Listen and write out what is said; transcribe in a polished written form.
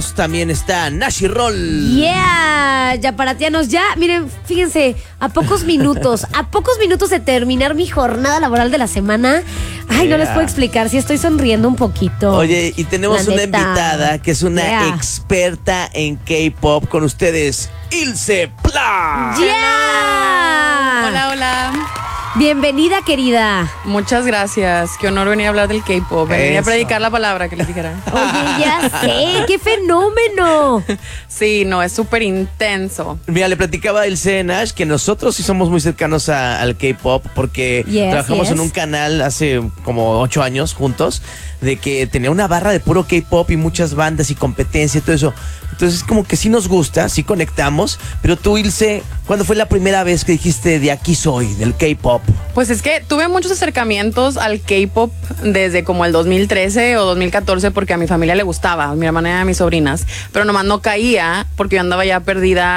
También está Nashi Roll. Yeah, yaparatianos, ya, miren, fíjense, a pocos minutos de terminar mi jornada laboral de la semana. Ay, no les puedo explicar, si estoy sonriendo un poquito. Oye, y tenemos una invitada que es una experta en K-pop con ustedes, Ilse Pla. Yeah. Hola, hola. Bienvenida, querida. Muchas gracias. Qué honor venir a hablar del K-pop. Venir a predicar la palabra que les dijera. Oye, ya sé, qué fenómeno. Sí, no, es súper intenso. Mira, le platicaba a Ilse Nash que nosotros sí somos muy cercanos al K-pop porque trabajamos en un canal hace como 8 años juntos, de que tenía una barra de puro K-pop y muchas bandas y competencia y todo eso. Entonces como que sí nos gusta, sí conectamos. Pero tú, Ilse, ¿cuándo fue la primera vez que dijiste de aquí soy, del K-pop? Pues es que tuve muchos acercamientos al K-pop desde como el 2013 o 2014 porque a mi familia le gustaba, a mi hermana y a mis sobrinas, pero nomás no caía porque yo andaba ya perdida